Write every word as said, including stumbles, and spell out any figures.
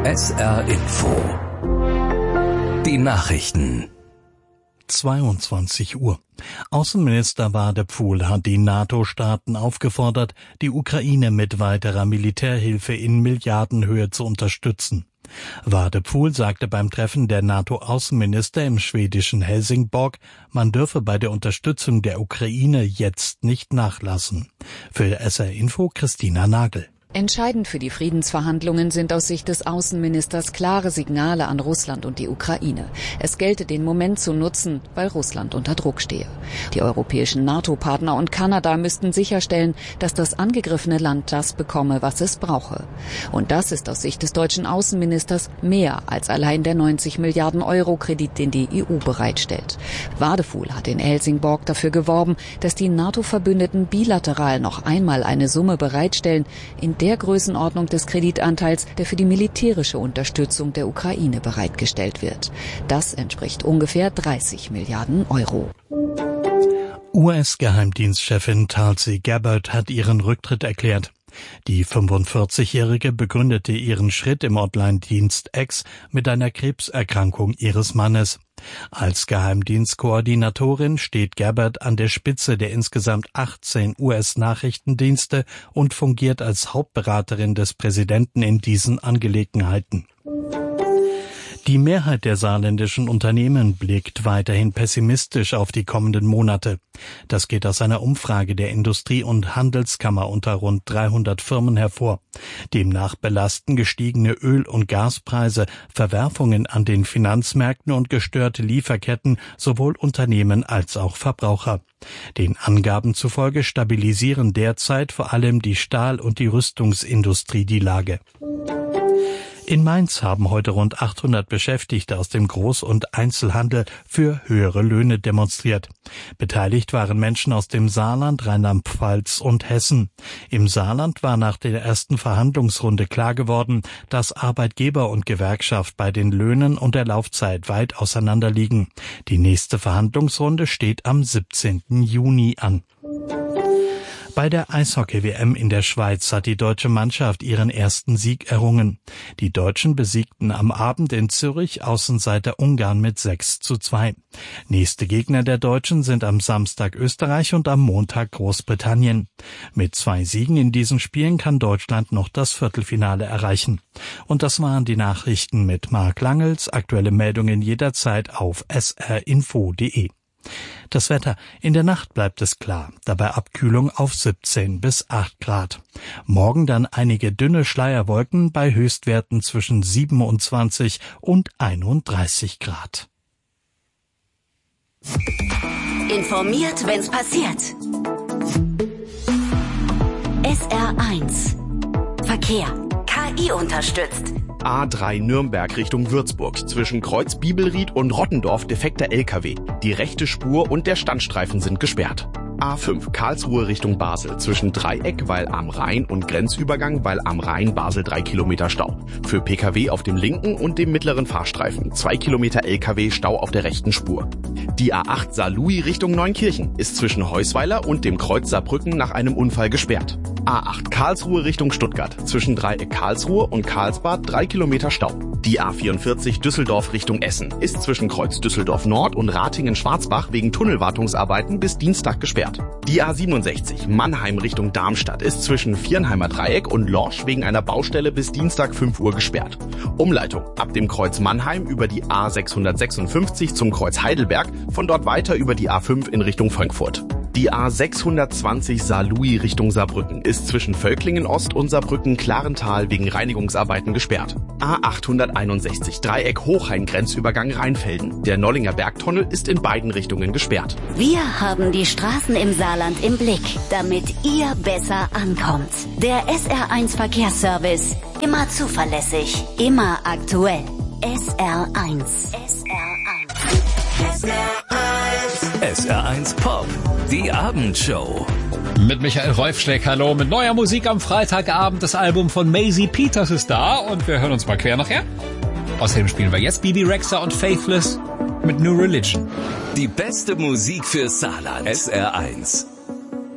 S R Info. Die Nachrichten. zweiundzwanzig Uhr. Außenminister Wadephul hat die NATO-Staaten aufgefordert, die Ukraine mit weiterer Militärhilfe in Milliardenhöhe zu unterstützen. Wadephul sagte beim Treffen der NATO-Außenminister im schwedischen Helsingborg, man dürfe bei der Unterstützung der Ukraine jetzt nicht nachlassen. Für S R Info Christina Nagel. Entscheidend für die Friedensverhandlungen sind aus Sicht des Außenministers klare Signale an Russland und die Ukraine. Es gelte, den Moment zu nutzen, weil Russland unter Druck stehe. Die europäischen NATO-Partner und Kanada müssten sicherstellen, dass das angegriffene Land das bekomme, was es brauche. Und das ist aus Sicht des deutschen Außenministers mehr als allein der neunzig Milliarden Euro Kredit, den die E U bereitstellt. Wadephul hat in Helsingborg dafür geworben, dass die NATO-Verbündeten bilateral noch einmal eine Summe bereitstellen, in der Größenordnung des Kreditanteils, der für die militärische Unterstützung der Ukraine bereitgestellt wird. Das entspricht ungefähr dreißig Milliarden Euro. U S-Geheimdienstchefin Tulsi Gabbard hat ihren Rücktritt erklärt. Die fünfundvierzigjährige begründete ihren Schritt im Online-Dienst X mit einer Krebserkrankung ihres Mannes. Als Geheimdienstkoordinatorin steht Gabbard an der Spitze der insgesamt achtzehn U S-Nachrichtendienste und fungiert als Hauptberaterin des Präsidenten in diesen Angelegenheiten. Die Mehrheit der saarländischen Unternehmen blickt weiterhin pessimistisch auf die kommenden Monate. Das geht aus einer Umfrage der Industrie- und Handelskammer unter rund dreihundert Firmen hervor. Demnach belasten gestiegene Öl- und Gaspreise, Verwerfungen an den Finanzmärkten und gestörte Lieferketten sowohl Unternehmen als auch Verbraucher. Den Angaben zufolge stabilisieren derzeit vor allem die Stahl- und die Rüstungsindustrie die Lage. In Mainz haben heute rund achthundert Beschäftigte aus dem Groß- und Einzelhandel für höhere Löhne demonstriert. Beteiligt waren Menschen aus dem Saarland, Rheinland-Pfalz und Hessen. Im Saarland war nach der ersten Verhandlungsrunde klar geworden, dass Arbeitgeber und Gewerkschaft bei den Löhnen und der Laufzeit weit auseinanderliegen. Die nächste Verhandlungsrunde steht am siebzehnten Juni an. Bei der Eishockey-W M in der Schweiz hat die deutsche Mannschaft ihren ersten Sieg errungen. Die Deutschen besiegten am Abend in Zürich Außenseiter Ungarn mit sechs zu zwei. Nächste Gegner der Deutschen sind am Samstag Österreich und am Montag Großbritannien. Mit zwei Siegen in diesen Spielen kann Deutschland noch das Viertelfinale erreichen. Und das waren die Nachrichten mit Marc Langels. Aktuelle Meldungen jederzeit auf s r info punkt d e. Das Wetter. In der Nacht bleibt es klar, dabei Abkühlung auf siebzehn bis acht Grad. Morgen dann einige dünne Schleierwolken bei Höchstwerten zwischen siebenundzwanzig und einunddreißig Grad. Informiert, wenn's passiert. S R eins. Verkehr. K I unterstützt. A drei Nürnberg Richtung Würzburg. Zwischen Kreuz Bibelried und Rottendorf defekter L K W. Die rechte Spur und der Standstreifen sind gesperrt. A fünf Karlsruhe Richtung Basel. Zwischen Dreieck, weil am Rhein und Grenzübergang, weil am Rhein Basel drei Kilometer Stau. Für P K W auf dem linken und dem mittleren Fahrstreifen. Zwei Kilometer L K W Stau auf der rechten Spur. Die A acht Saarlouis Richtung Neunkirchen ist zwischen Heusweiler und dem Kreuz Saarbrücken nach einem Unfall gesperrt. A acht Karlsruhe Richtung Stuttgart. Zwischen Dreieck Karlsruhe und Karlsbad drei Kilometer Stau. Die A vierundvierzig Düsseldorf Richtung Essen ist zwischen Kreuz Düsseldorf Nord und Ratingen-Schwarzbach wegen Tunnelwartungsarbeiten bis Dienstag gesperrt. Die A siebenundsechzig Mannheim Richtung Darmstadt ist zwischen Viernheimer Dreieck und Lorsch wegen einer Baustelle bis Dienstag fünf Uhr gesperrt. Umleitung ab dem Kreuz Mannheim über die A sechshundertsechsundfünfzig zum Kreuz Heidelberg, von dort weiter über die A fünf in Richtung Frankfurt. Die A sechshundertzwanzig Saarlouis Richtung Saarbrücken ist zwischen Völklingen Ost und Saarbrücken Klarental wegen Reinigungsarbeiten gesperrt. A achthunderteinundsechzig Dreieck Hochhain Grenzübergang Rheinfelden. Der Nollinger Bergtunnel ist in beiden Richtungen gesperrt. Wir haben die Straßen im Saarland im Blick, damit ihr besser ankommt. Der S R eins Verkehrsservice. Immer zuverlässig, immer aktuell. S R eins. S R eins. S R eins. S R eins Pop. Die Abendshow. Mit Michael Reufschleck, hallo, mit neuer Musik am Freitagabend. Das Album von Maisie Peters ist da und wir hören uns mal quer nachher. Außerdem spielen wir jetzt Bibi Rexha und Faithless mit New Religion. Die beste Musik für Saarland. S R eins.